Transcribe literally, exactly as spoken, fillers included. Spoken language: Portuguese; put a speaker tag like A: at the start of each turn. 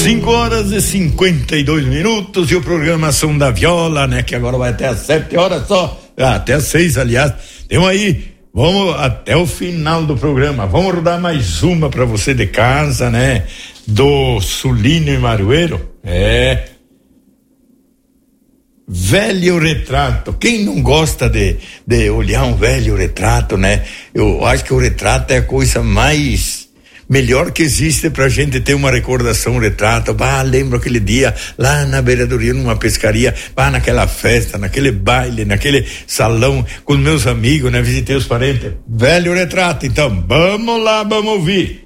A: cinco horas e cinquenta e dois minutos e o programação da Viola, né? Que agora vai até às sete horas só, ah, até às seis, aliás. Então aí, vamos até o final do programa. Vamos rodar mais uma para você de casa, né? Do Sulino e Marueiro. É. Velho retrato. Quem não gosta de, de olhar um velho retrato, né? Eu acho que o retrato é a coisa mais melhor que existe pra gente ter uma recordação, um retrato. Bah, lembro aquele dia lá na beira do rio, numa pescaria, bah, naquela festa, naquele baile, naquele salão com meus amigos, né? Visitei os parentes. Velho retrato. Então, vamos lá, vamos ouvir.